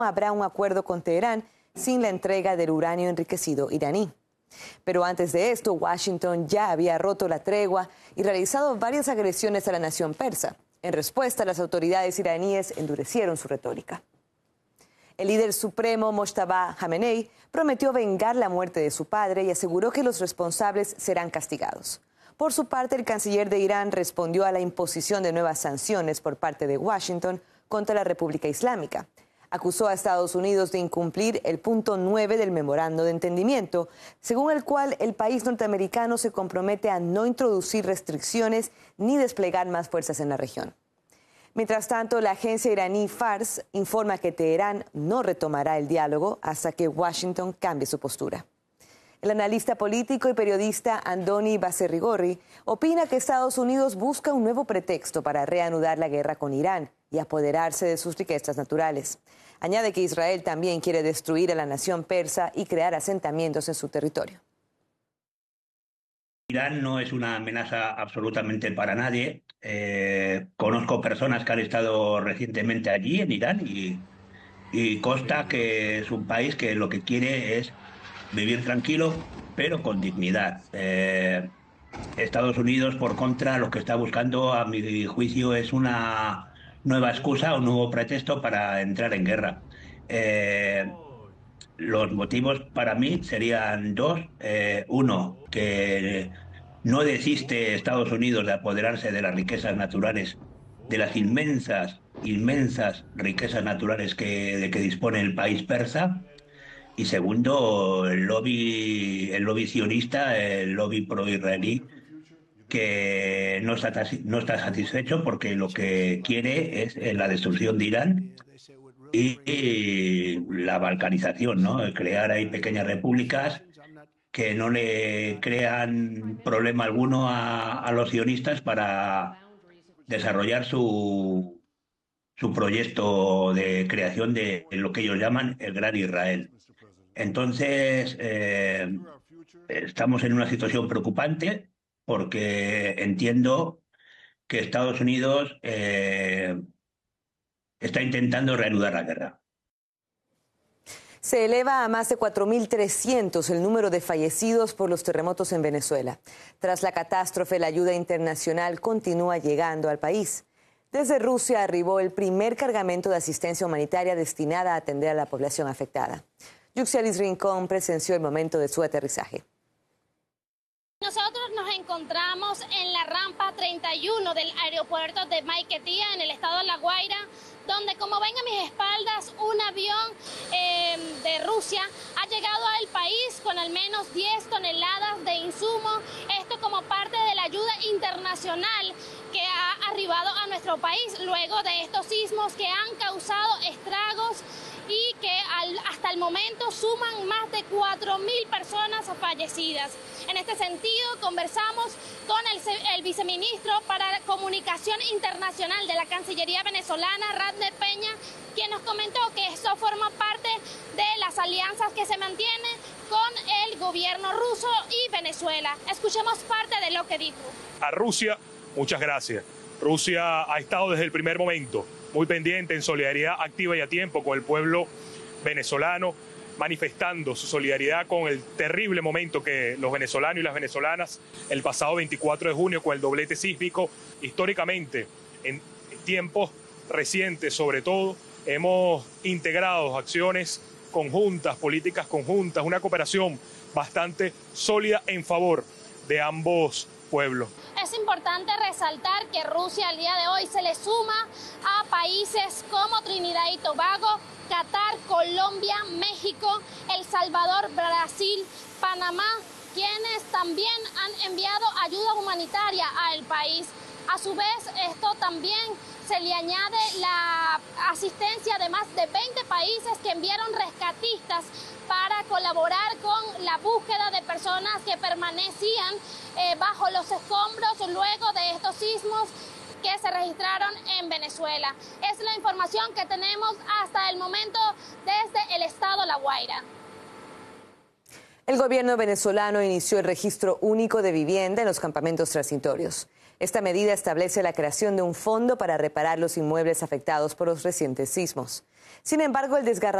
habrá un acuerdo con Teherán sin la entrega del uranio enriquecido iraní. Pero antes de esto, Washington ya había roto la tregua y realizado varias agresiones a la nación persa. En respuesta, las autoridades iraníes endurecieron su retórica. El líder supremo Mojtaba Khamenei prometió vengar la muerte de su padre y aseguró que los responsables serán castigados. Por su parte, el canciller de Irán respondió a la imposición de nuevas sanciones por parte de Washington contra la República Islámica. Acusó a Estados Unidos de incumplir el punto 9 del memorando de entendimiento, según el cual el país norteamericano se compromete a no introducir restricciones ni desplegar más fuerzas en la región. Mientras tanto, la agencia iraní Fars informa que Teherán no retomará el diálogo hasta que Washington cambie su postura. El analista político y periodista Andoni Baserrigorri opina que Estados Unidos busca un nuevo pretexto para reanudar la guerra con Irán y apoderarse de sus riquezas naturales. Añade que Israel también quiere destruir a la nación persa y crear asentamientos en su territorio. Irán no es una amenaza absolutamente para nadie. Conozco personas que han estado recientemente allí en Irán y consta que es un país que lo que quiere es vivir tranquilo, pero con dignidad. Estados Unidos, por contra, lo que está buscando, a mi juicio, es una nueva excusa, un nuevo pretexto para entrar en guerra. Los motivos para mí serían dos. Uno, que no desiste Estados Unidos de apoderarse de las riquezas naturales, de las inmensas riquezas naturales de que dispone el país persa. Y segundo, el lobby sionista, el lobby pro-israelí, que no está satisfecho porque lo que quiere es la destrucción de Irán y la balcanización, ¿no? Crear ahí pequeñas repúblicas que no le crean problema alguno a los sionistas para desarrollar su proyecto de creación de lo que ellos llaman el Gran Israel. Entonces, estamos en una situación preocupante porque entiendo que Estados Unidos está intentando reanudar la guerra. Se eleva a más de 4.300 el número de fallecidos por los terremotos en Venezuela. Tras la catástrofe, la ayuda internacional continúa llegando al país. Desde Rusia arribó el primer cargamento de asistencia humanitaria destinada a atender a la población afectada. Yuxelis Rincón presenció el momento de su aterrizaje. Nosotros nos encontramos en la rampa 31 del aeropuerto de Maiquetía, en el estado de La Guaira, donde, como ven a mis espaldas, un avión de Rusia ha llegado al país con al menos 10 toneladas de insumos, esto como parte de la ayuda internacional que ha arribado a nuestro país luego de estos sismos que han causado estragos y que hasta el momento suman más de 4.000 personas fallecidas. En este sentido, conversamos con el viceministro para Comunicación Internacional de la Cancillería venezolana, Radner Peña, quien nos comentó que esto forma parte de las alianzas que se mantienen con el gobierno ruso y Venezuela. Escuchemos parte de lo que dijo. A Rusia, muchas gracias. Rusia ha estado desde el primer momento muy pendiente, en solidaridad activa y a tiempo con el pueblo venezolano, manifestando su solidaridad con el terrible momento que los venezolanos y las venezolanas el pasado 24 de junio con el doblete sísmico. Históricamente, en tiempos recientes sobre todo, hemos integrado acciones conjuntas, políticas conjuntas, una cooperación bastante sólida en favor de ambos pueblos. Es importante resaltar que Rusia al día de hoy se le suma a países como Trinidad y Tobago, Qatar, Colombia, México, El Salvador, Brasil, Panamá, quienes también han enviado ayuda humanitaria al país. A su vez, esto también se le añade la asistencia de más de 20 países que enviaron rescatistas para colaborar con la búsqueda de personas que permanecían bajo los escombros luego de estos sismos que se registraron en Venezuela. Es la información que tenemos hasta el momento desde el estado La Guaira. El gobierno venezolano inició el registro único de vivienda en los campamentos transitorios. Esta medida establece la creación de un fondo para reparar los inmuebles afectados por los recientes sismos. Sin embargo, el desgarrador